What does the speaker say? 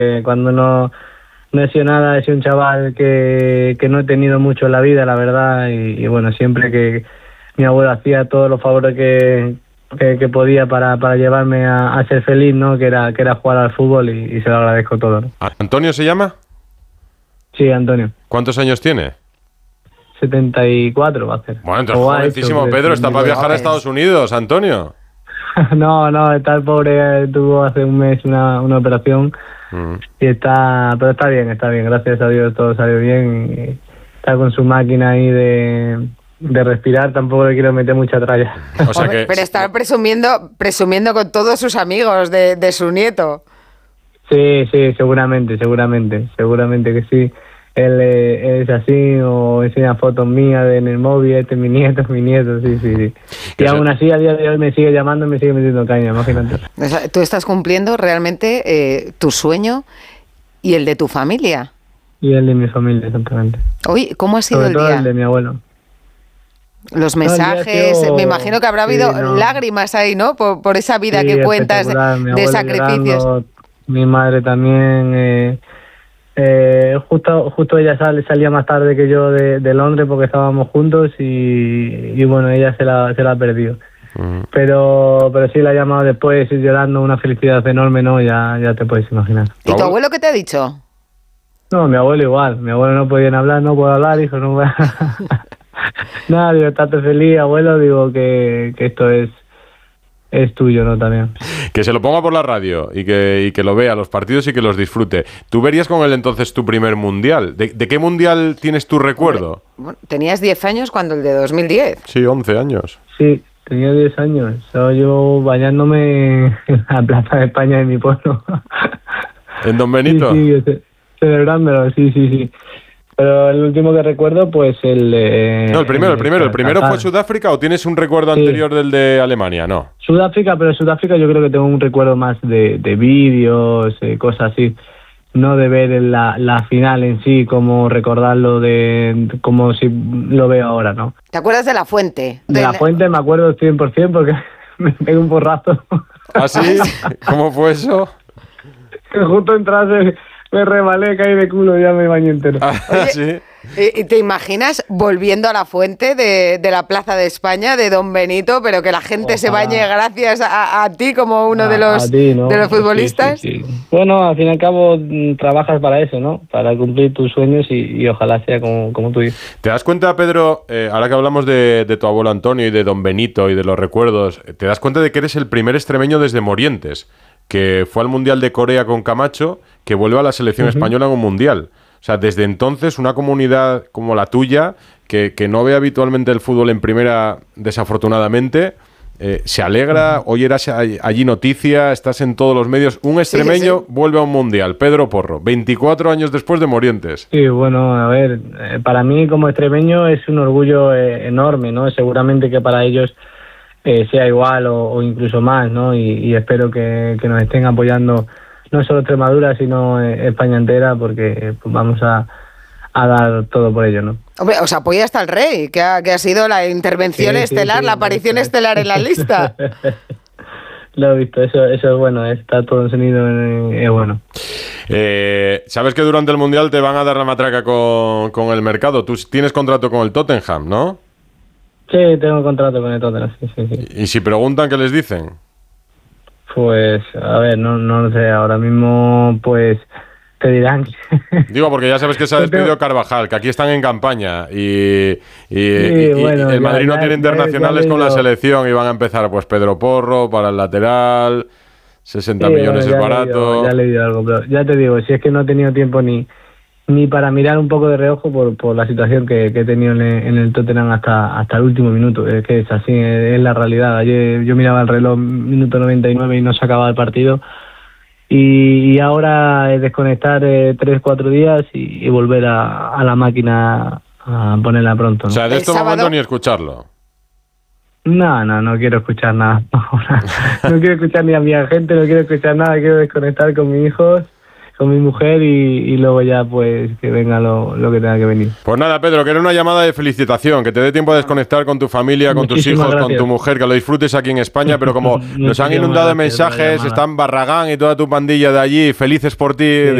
cuando no he sido nada, he sido un chaval que no he tenido mucho en la vida, la verdad, y bueno, siempre que mi abuelo hacía todos los favores que podía para llevarme a ser feliz, ¿no? Que era jugar al fútbol y se lo agradezco todo, ¿no? ¿Antonio se llama? Sí, Antonio. ¿Cuántos años tiene? 74 va a ser. Bueno, entonces jovencísimo, Pedro, está para viajar a Estados Unidos, Antonio. No, está el pobre, tuvo hace un mes una operación y pero está bien, gracias a Dios todo salió bien y está con su máquina ahí de respirar, tampoco le quiero meter mucha tralla. O sea que... Pero está presumiendo con todos sus amigos de su nieto. Sí, seguramente que sí. Él es así, o enseña fotos mías en el móvil, este es mi nieto, sí. Y aún así, a día de hoy me sigue llamando y me sigue metiendo caña, imagínate. O sea, tú estás cumpliendo realmente tu sueño y el de tu familia. Y el de mi familia, exactamente. Oye, ¿cómo ha sido Sobre el todo día? El de mi abuelo. Los mensajes, me imagino que habrá habido lágrimas ahí, ¿no? Por esa vida que cuentas de sacrificios. Llorando, mi madre también... justo ella salía más tarde que yo de Londres porque estábamos juntos y bueno, ella se la ha perdido. Pero sí la ha llamado después llorando, una felicidad enorme, ¿no? Ya te puedes imaginar. ¿Y tu abuelo qué te ha dicho? No, mi abuelo igual. Mi abuelo no podía hablar, no puedo hablar, hijo, no voy a... Nada, digo, estate feliz, abuelo, digo que esto es tuyo, ¿no? También. Que se lo ponga por la radio y que lo vea los partidos y que los disfrute. ¿Tú verías con él entonces tu primer mundial? ¿De qué mundial tienes tu recuerdo? Bueno, tenías 10 años cuando el de 2010. Sí, 11 años. Sí, tenía 10 años. Estaba yo bañándome en la Plaza de España de mi pueblo. ¿En Don Benito? Sí, celebrándolo, sí. Pero el último que recuerdo, pues el... No, el primero. ¿El primero fue Sudáfrica o tienes un recuerdo anterior del de Alemania? No. Sudáfrica, pero Sudáfrica yo creo que tengo un recuerdo más de vídeos, cosas así. No de ver la final en sí, como recordarlo como si lo veo ahora, ¿no? ¿Te acuerdas de la fuente? De la fuente me acuerdo 100% porque me pegué un porrazo. ¿Ah, sí? ¿Cómo fue eso? Justo entrase... Me rebalé, caí de culo, ya me bañé entero. Oye, ¿sí? ¿Te imaginas volviendo a la fuente de la Plaza de España, de Don Benito, pero que la gente se bañe gracias a ti como uno de los futbolistas? Sí. Bueno, al fin y al cabo trabajas para eso, ¿no? Para cumplir tus sueños y ojalá sea como tú dices. ¿Te das cuenta, Pedro, ahora que hablamos de tu abuelo Antonio y de Don Benito y de los recuerdos, te das cuenta de que eres el primer extremeño desde Morientes, que fue al Mundial de Corea con Camacho, que vuelve a la selección española en un Mundial? O sea, desde entonces una comunidad como la tuya, que no ve habitualmente el fútbol en primera, desafortunadamente, se alegra. Hoy eras allí noticia, estás en todos los medios. Un extremeño vuelve a un Mundial. Pedro Porro, 24 años después de Morientes. Sí, bueno, a ver, para mí como extremeño es un orgullo enorme, ¿no? Seguramente que para ellos sea igual o incluso más, ¿no? Y espero que nos estén apoyando no solo Extremadura, sino España entera, porque pues, vamos a dar todo por ello, ¿no? Hombre, os apoya hasta el Rey, que ha sido la intervención estelar, la aparición estelar en la lista. Lo he visto, eso es bueno, está todo encendido, es bueno. Sabes que durante el Mundial te van a dar la matraca con el mercado. Tú tienes contrato con el Tottenham, ¿no? Sí, tengo contrato con el Tottenham, sí. ¿Y si preguntan, qué les dicen? Pues, a ver, no lo sé, ahora mismo, pues, te dirán. Digo, porque ya sabes que se ha despedido Carvajal, que aquí están en campaña y bueno, el Madrid no tiene ya internacionales con la selección y van a empezar, pues, Pedro Porro para el lateral, 60 millones es barato. Ya he leído algo, pero ya te digo, si es que no he tenido tiempo ni para mirar un poco de reojo por la situación que he tenido en el Tottenham hasta el último minuto. Es que es así, es la realidad. Ayer yo miraba el reloj, minuto 99 y no se acababa el partido. Y ahora es desconectar 3-4 días y volver a la máquina a ponerla pronto, ¿no? O sea, de este momento ni escucharlo. No quiero escuchar nada ahora. No quiero escuchar ni a mi agente, no quiero escuchar nada, quiero desconectar con mis hijos, mi mujer y luego ya pues que venga lo que tenga que venir. Pues nada, Pedro, que era una llamada de felicitación, que te dé tiempo a desconectar con tu familia, con tus hijos, con tu mujer, que lo disfrutes aquí en España, pero como nos han inundado de mensajes, están Barragán y toda tu pandilla de allí felices por ti.